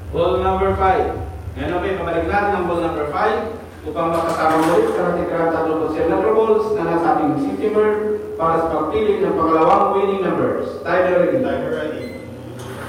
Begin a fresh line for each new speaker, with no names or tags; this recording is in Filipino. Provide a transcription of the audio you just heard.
Ball number 5. Ngayon okay, pabalik natin ang ball number 5 upang makasama muli sa natitirang 30 letter balls na nasa ating steamer para sa pagpili ng pangalawang winning numbers. Timer ready.
Timer ready.